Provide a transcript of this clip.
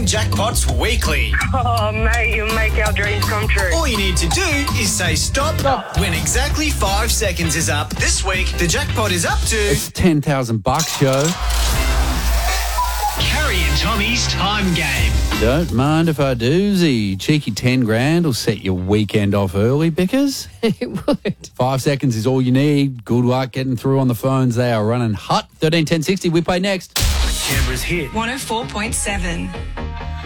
jackpots weekly. Oh, mate, you make our dreams come true. All you need to do is say stop when exactly 5 seconds is up. This week, the jackpot is up to... It's $10,000, show. Carrie and Tommy's Time Game. Don't mind if I do. The cheeky 10 grand will set your weekend off early, Bickers. It would. 5 seconds is all you need. Good luck getting through on the phones. They are running hot. 13 10 60. We play next. Canberra's hit. 104.7.